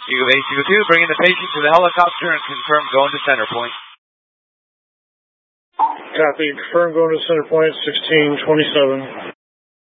Eagle Base Eagle 2, bringing the patient to the helicopter and confirm going to center point. Copy, confirm going to center point, 1627.